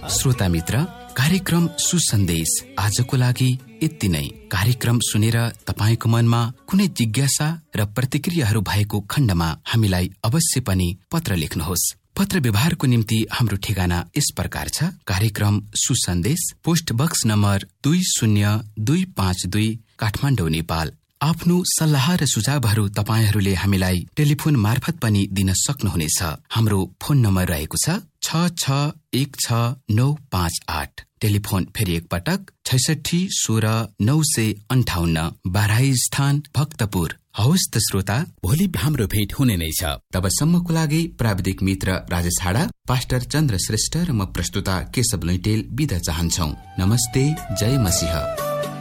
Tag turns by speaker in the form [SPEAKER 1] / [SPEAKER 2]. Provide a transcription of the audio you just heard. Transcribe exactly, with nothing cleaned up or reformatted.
[SPEAKER 1] श्रोता मित्र, कार्यक्रम सुसन्देश आजको लागि यति नै। कार्यक्रम सुनेर तपाईको मनमा कुनै जिज्ञासा र प्रतिक्रियाहरू भएको खण्डमा हामीलाई अवश्य पनि पत्र लेख्नुहोस्। पत्र व्यवहारको निम्ति हाम्रो ठेगाना यस प्रकार छ। कार्यक्रम सुसन्देश, पोस्ट बक्स नम्बर दुई शून्य दुई पाँच दुई, काठमाडौँ, नेपाल। आफ्नो सल्लाह र सुझावहरू तपाईहरूले हामीलाई टेलिफोन मार्फत पनि दिन सक्नुहुनेछ। हाम्रो फोन नम्बर रहेको छ छ छ एक छ नौ पाँच आठ। टेलिफोन फेरि एकपटक छैसठी सोह्र नौ सय अन्ठाउन्न, बाराही स्थान, भक्तपुर। हवस् त श्रोता, भोलि हाम्रो भेट हुने नै छ। तबसम्मको लागि प्राविधिक मित्र राजेश हाडा, पास्टर चन्द्र श्रेष्ठ र म प्रस्तुता केशव लैटेल बिदा चाहन्छौ। नमस्ते, जय मसीह।